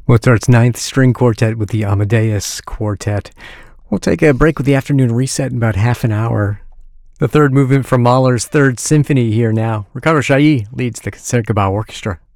Mozart's Ninth String Quartet with the Amadeus Quartet. We'll take a break with the afternoon reset in about half an hour. The third movement from Mahler's Third Symphony here now. Ricardo Chailly leads the Concertgebouw Orchestra.